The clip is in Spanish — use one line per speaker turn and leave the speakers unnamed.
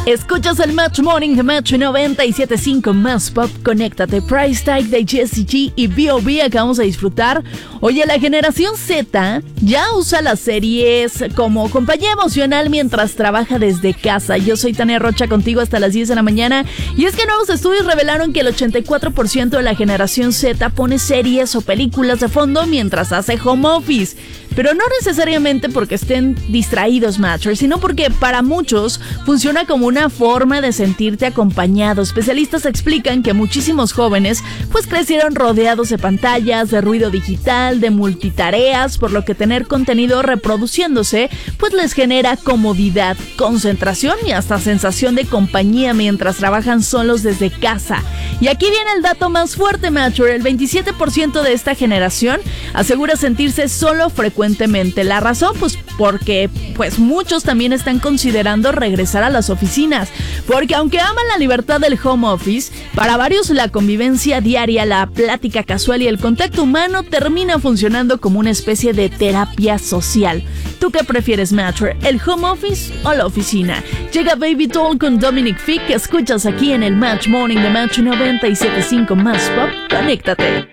Escuchas el Match Morning de Match 97.5 Más Pop. Conéctate. Price Tag de Jessie G y B.O.B. acabamos de disfrutar. Oye, la generación Z ya usa las series como compañía emocional mientras trabaja desde casa. Yo soy Tania Rocha, contigo hasta las 10 de la mañana. Y es que nuevos estudios revelaron que el 84% de la generación Z pone series o películas de fondo mientras hace home office. Pero no necesariamente porque estén distraídos, Matchers, sino porque para muchos funciona como una forma de sentirte acompañado. Especialistas explican que muchísimos jóvenes pues crecieron rodeados de pantallas, de ruido digital, de multitareas, por lo que tener contenido reproduciéndose pues les genera comodidad, concentración y hasta sensación de compañía mientras trabajan solos desde casa. Y aquí viene el dato más fuerte, Matcher. El 27% de esta generación asegura sentirse solo frecuentemente. La razón, pues porque pues muchos también están considerando regresar a las oficinas, porque aunque aman la libertad del home office, para varios la convivencia diaria, la plática casual y el contacto humano termina funcionando como una especie de terapia social. ¿Tú qué prefieres, Matcher? ¿El home office o la oficina? Llega Baby Doll con Dominic Fike, que escuchas aquí en el Match Morning de Match 97.5 Más Pop. Conéctate.